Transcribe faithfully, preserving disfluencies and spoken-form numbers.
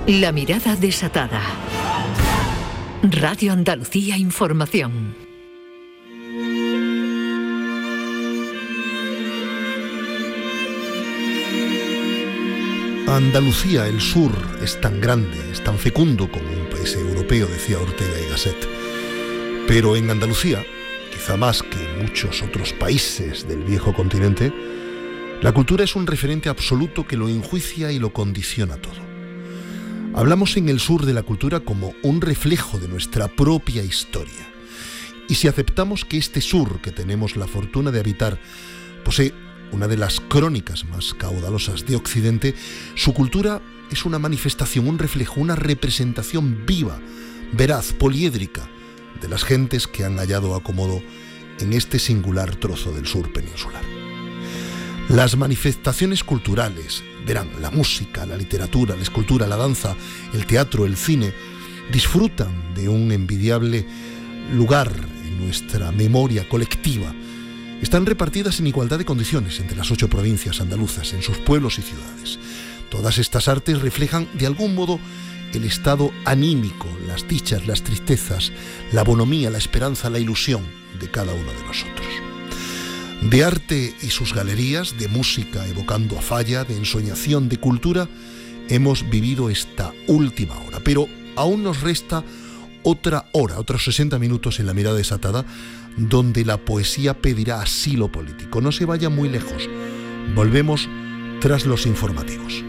La mirada desatada. Radio Andalucía Información. Andalucía, el sur, es tan grande, es tan fecundo como un país europeo, decía Ortega y Gasset. Pero en Andalucía, quizá más que en muchos otros países del viejo continente, la cultura es un referente absoluto que lo enjuicia y lo condiciona todo. Hablamos en el sur de la cultura como un reflejo de nuestra propia historia. Y si aceptamos que este sur que tenemos la fortuna de habitar posee una de las crónicas más caudalosas de Occidente, su cultura es una manifestación, un reflejo, una representación viva, veraz, poliédrica de las gentes que han hallado acomodo en este singular trozo del sur peninsular. Las manifestaciones culturales, verán, la música, la literatura, la escultura, la danza, el teatro, el cine, disfrutan de un envidiable lugar en nuestra memoria colectiva. Están repartidas en igualdad de condiciones entre las ocho provincias andaluzas, en sus pueblos y ciudades. Todas estas artes reflejan de algún modo el estado anímico, las dichas, las tristezas, la bonomía, la esperanza, la ilusión de cada uno de nosotros. De arte y sus galerías, de música evocando a Falla, de ensoñación, de cultura, hemos vivido esta última hora. Pero aún nos resta otra hora, otros sesenta minutos en La Mirada Desatada, donde la poesía pedirá asilo político. No se vaya muy lejos. Volvemos tras los informativos.